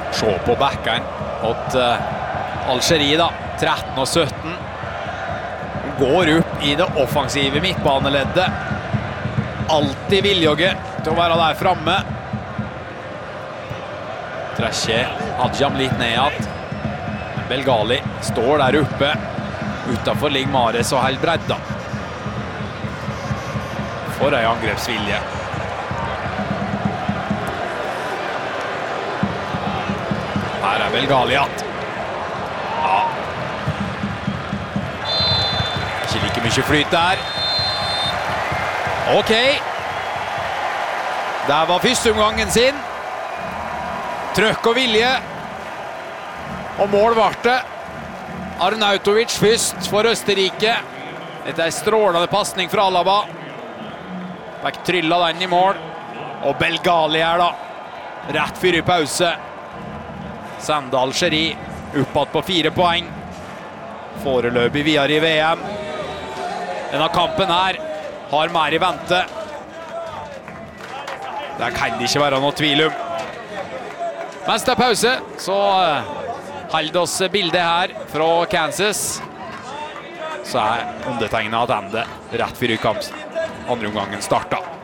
Se på backeren åt Algerie da, 13 og 17. Går opp i det offensive midtbaneleddet. Alltid villige til å være der fremme. Trekker Adjam litt ned igjen. Belgali står der oppe. Utenfor ligger Mares og helt bredda. For en angrepsvilje. Her er Belgali igjen. Ja. Ikke like mye flyt der. Ok. Der var første omgangen sin. Trøkk og vilje. Og mål var det. Arnautovic først for Østerrike. Dette er en strålende passning fra Alaba. Fikk tryllet den i mål. Og Belgali her da. Rett før i pause. Sender Algerie oppad på 4 poeng. Foreløpig videre i VM. Denne kampen her har mer i vente. Det kan det ikke være noe tvil om. Mens det er pause, så holder oss bildet her fra Kansas. Så er undertegnet attende rett før kampen. Andre omgangen startet.